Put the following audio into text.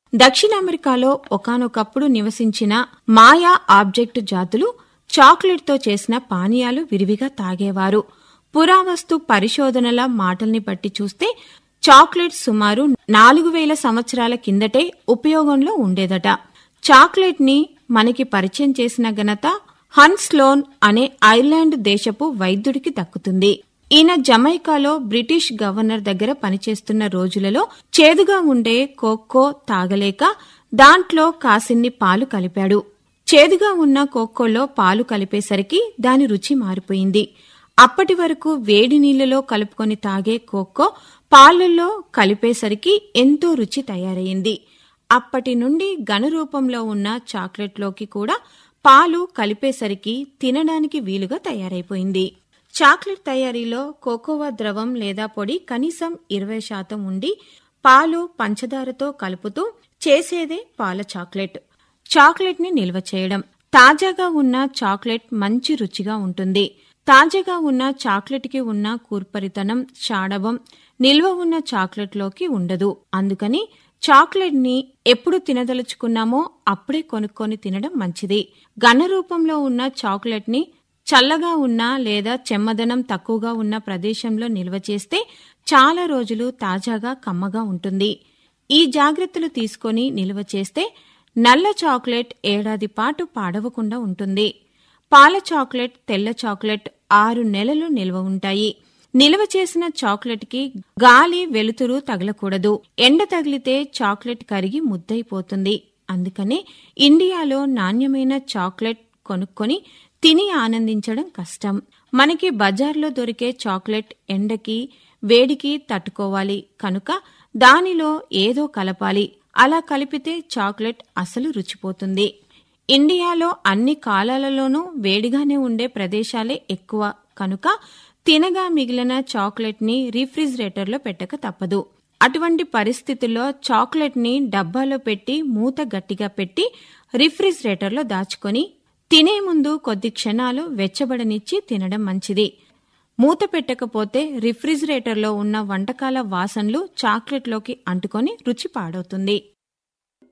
దక్షిణ అమెరికాలో ఒకానొకప్పుడు నివసించిన మాయా ఆబ్జెక్ట్ జాతులు చాక్లెట్తో చేసిన పానీయాలు విరివిగా తాగేవారు. పురావస్తు పరిశోధనల మాటల్ని బట్టి చూస్తే చాక్లెట్ సుమారు 4000 సంవత్సరాల కిందటే ఉపయోగంలో ఉండేదట. చాక్లెట్ ని మనకి పరిచయం చేసిన ఘనత హన్స్ స్లోన్ అనే ఐర్లాండ్ దేశపు వైద్యుడికి దక్కుతుంది. ఈయన జమైకాలో బ్రిటిష్ గవర్నర్ దగ్గర పనిచేస్తున్న రోజులలో చేదుగా ఉండే కోకో తాగలేక దాంట్లో కాసిన్ని పాలు కలిపాడు. చేదుగా ఉన్న కోకోలో పాలు కలిపేసరికి దాని రుచి మారిపోయింది. అప్పటి వరకు వేడి నీళ్లలో కలుపుకొని తాగే కోకో పాలల్లో కలిపేసరికి ఎంతో రుచి తయారయింది. అప్పటి నుండి ఘనరూపంలో ఉన్న చాక్లెట్లోకి కూడా పాలు కలిపేసరికి తినడానికి వీలుగా తయారైపోయింది. చాక్లెట్ తయారీలో కోకోవా ద్రవం లేదా పొడి కనీసం 20% ఉండి పాలు పంచదారతో కలుపుతూ చేసేదే పాల చాక్లెట్. చాక్లెట్ ని నిల్వ చేయడం. తాజాగా ఉన్న చాక్లెట్ మంచి రుచిగా ఉంటుంది. తాజాగా ఉన్న చాక్లెట్ కి ఉన్న కూర్పరితనం, చాడవం నిల్వ ఉన్న చాక్లెట్ లోకి ఉండదు. అందుకని చాక్లెట్ ని ఎప్పుడు తినదలుచుకున్నామో అప్పుడే కొనుక్కొని తినడం మంచిది. ఘన రూపంలో ఉన్న చాక్లెట్ ని చల్లగా ఉన్న లేదా చెమ్మదనం తక్కువగా ఉన్న ప్రదేశంలో నిల్వ చేస్తే చాలా రోజులు తాజాగా కమ్మగా ఉంటుంది. ఈ జాగ్రత్తలు తీసుకొని నిల్వ చేస్తే నల్ల చాక్లెట్ ఏడాది పాటు పాడవకుండా ఉంటుంది. పాల చాక్లెట్, తెల్ల చాక్లెట్ 6 నెలలు నిల్వ ఉంటాయి. నిల్వ చేసిన చాక్లెట్ కి గాలి, వెలుతురు తగలకూడదు. ఎండ తగిలితే చాక్లెట్ కరిగి ముద్దయిపోతుంది. అందుకనే ఇండియాలో నాణ్యమైన చాక్లెట్ కొనుక్కొని తిని ఆనందించడం కష్టం. మనకి బజార్లో దొరికే చాక్లెట్ ఎండకి, వేడికి తట్టుకోవాలి కనుక దానిలో ఏదో కలపాలి. అలా కలిపితే చాక్లెట్ అసలు రుచిపోతుంది. ఇండియాలో అన్ని కాలాలలోనూ వేడిగానే ఉండే ప్రదేశాలే ఎక్కువ కనుక తినగా మిగిలిన చాక్లెట్ ని రిఫ్రిజిరేటర్లో పెట్టక తప్పదు. అటువంటి పరిస్థితుల్లో చాక్లెట్ ని డబ్బాలో పెట్టి మూత గట్టిగా పెట్టి రిఫ్రిజిరేటర్లో దాచుకొని తినే ముందు కొద్ది క్షణాలు వెచ్చబడనిచ్చి తినడం మంచిది. మూత పెట్టకపోతే రిఫ్రిజిరేటర్లో ఉన్న వంటకాల వాసనలు చాక్లెట్లోకి అంటుకొని రుచి పాడవుతుంది.